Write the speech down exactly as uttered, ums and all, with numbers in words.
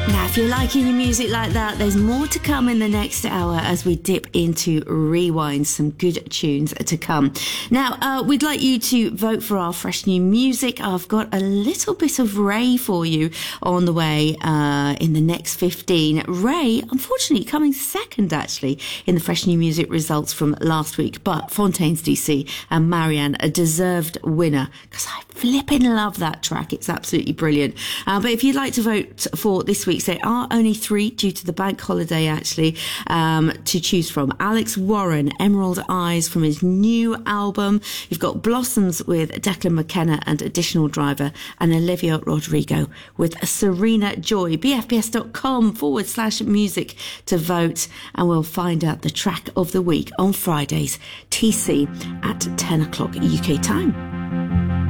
Now, if you're liking your music like that, there's more to come in the next hour as we dip into Rewind, some good tunes to come. Now, uh, we'd like you to vote for our fresh new music. I've got a little bit of Ray for you on the way uh, in the next fifteen. Ray, unfortunately, coming second, actually, in the fresh new music results from last week. But Fontaines D C and Marianne, a deserved winner, because I flipping love that track. It's absolutely brilliant. Uh, but if you'd like to vote for this week's, there are only three due to the bank holiday, actually, um, to choose from. Alex Warren, Emerald Eyes from his new album. You've got Blossoms with Declan McKenna and Additional Driver, and Olivia Rodrigo with Serena Joy. bfbs.com forward slash music to vote, and we'll find out the track of the week on Fridays, T C, at ten o'clock U K time.